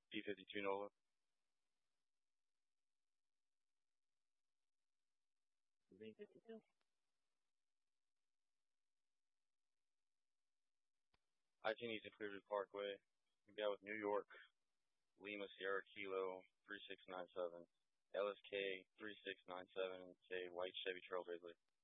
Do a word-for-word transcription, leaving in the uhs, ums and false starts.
P fifty-two Nola. I ten East and Clearview Parkway. Got with New York, Lima Sierra Kilo three six nine seven, L S K three six nine seven, and say White Chevy Trailblazer.